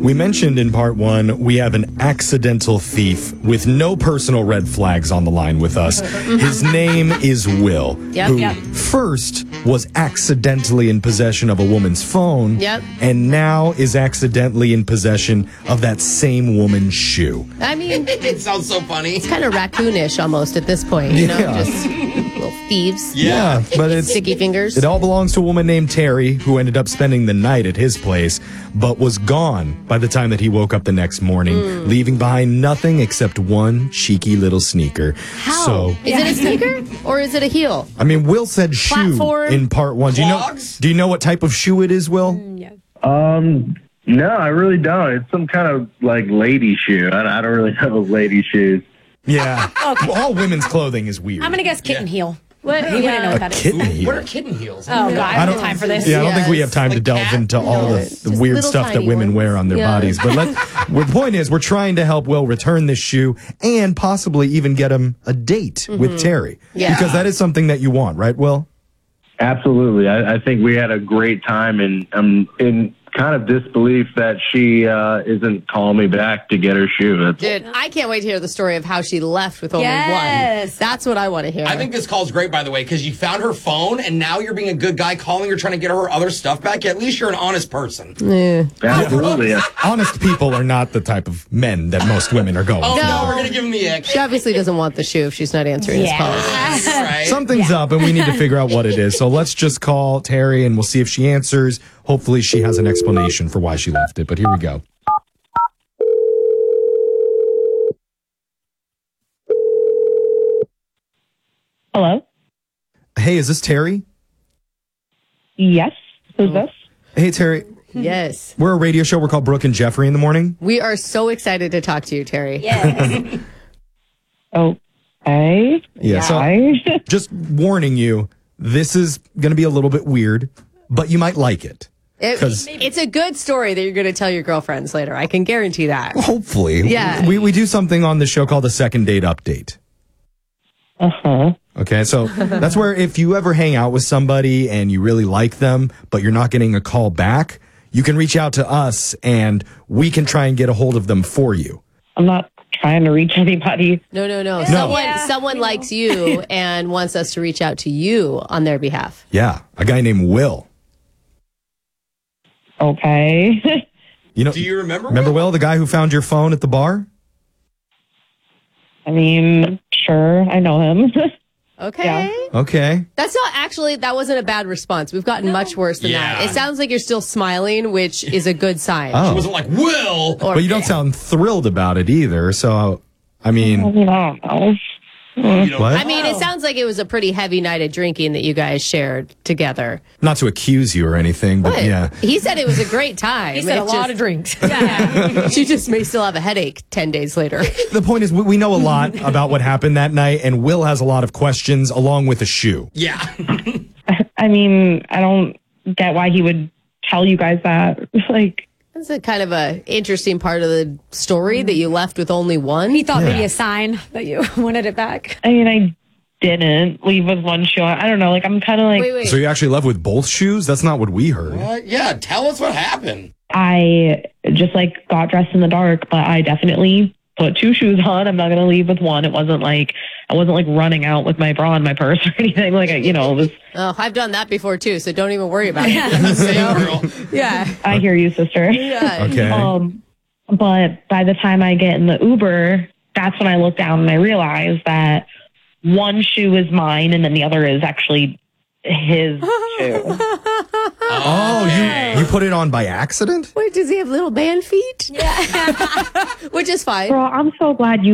We mentioned in part one, we have an accidental thief with no personal red flags on the line with us. His name is Will, who first was accidentally in possession of a woman's phone, and now is accidentally in possession of that same woman's shoe. I mean, it sounds so funny. It's kind of raccoonish almost at this point, you know, just little thieves. Yeah, but it's sticky fingers. It all belongs to a woman named Terry, who ended up spending the night at his place, but was gone by the time that he woke up the next morning, leaving behind nothing except one cheeky little sneaker. How? So, is it a sneaker or is it a heel? I mean, Will said shoe Platform? in part one. Do you know what type of shoe it is, Will? No, I really don't. It's some kind of like lady shoe. I don't really know lady shoes. Yeah. All women's clothing is weird. I'm going to guess kitten heel. What? He wouldn't know what that is. Kitten heel. What are kitten heels? Oh, God, I don't have time for this. Yeah, I don't think we have time to delve into all the weird stuff that women wear on their bodies. But the point is, we're trying to help Will return this shoe and possibly even get him a date with Terry. Yeah. Because that is something that you want, right, Will? Absolutely. I think we had a great time, and I'm in kind of disbelief that she isn't calling me back to get her shoe. Dude, I can't wait to hear the story of how she left with only Yes. one. That's what I want to hear. I think this call's great, by the way, because you found her phone, and now you're being a good guy calling her, trying to get her other stuff back. At least you're an honest person. Absolutely. Honest people are not the type of men that most women are going Oh, for. no, we're going to give him the X. She obviously doesn't want the shoe if she's not answering his calls. Right. Something's up, and we need to figure out what it is. So let's just call Terry, and we'll see if she answers. Hopefully she has an explanation for why she left it, but here we go. Hello? Hey, is this Terry? Yes. Who's this? Hey, Terry. Yes. We're a radio show. We're called Brooke and Jeffrey in the Morning. We are so excited to talk to you, Terry. Yes. Okay. Yeah, so just warning you, this is going to be a little bit weird, but you might like it. It's a good story that you're going to tell your girlfriends later. I can guarantee that. Hopefully. Yeah. We do something on the show called a second date update. Uh-huh. Okay, so that's where if you ever hang out with somebody and you really like them, but you're not getting a call back, you can reach out to us and we can try and get a hold of them for you. I'm not trying to reach anybody. No. Someone likes you and wants us to reach out to you on their behalf. Yeah, a guy named Will. Okay. You know, do you remember Will, the guy who found your phone at the bar? I mean, sure, I know him. Okay. Yeah. Okay. That's not actually, that wasn't a bad response. We've gotten much worse than that. It sounds like you're still smiling, which is a good sign. Oh. She wasn't like, Will! But you don't sound thrilled about it either, so, I mean... I don't know. What? I mean, it sounds like it was a pretty heavy night of drinking that you guys shared together. Not to accuse you or anything, but yeah. He said it was a great time. He said a lot of drinks. Yeah. She just may still have a headache 10 days later. The point is, we know a lot about what happened that night, and Will has a lot of questions along with a shoe. Yeah. I mean, I don't get why he would tell you guys that. Like, That's a kind of a interesting part of the story that you left with only one. He thought maybe a sign that you wanted it back. I mean, I didn't leave with one shoe. I don't know. Like, I'm kind of like... Wait. So you actually left with both shoes? That's not what we heard. What? Yeah, tell us what happened. I just, like, got dressed in the dark, but I definitely put two shoes on. I'm not going to leave with one. I wasn't like running out with my bra in my purse or anything. Like, it was... Oh, I've done that before too, so don't even worry about it. Yeah. I hear you, sister. Yeah. Okay. But by the time I get in the Uber, that's when I look down and I realize that one shoe is mine and then the other is actually his shoe. Oh, you put it on by accident? Wait, does he have little man feet? Yeah. Which is fine. Girl, I'm so glad you